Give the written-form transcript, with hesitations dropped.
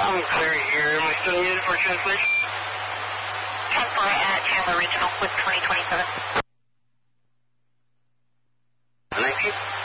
I'm clear here. Am I still needed for translation? 10-4 at Chandler Regional with 2027. Thank you.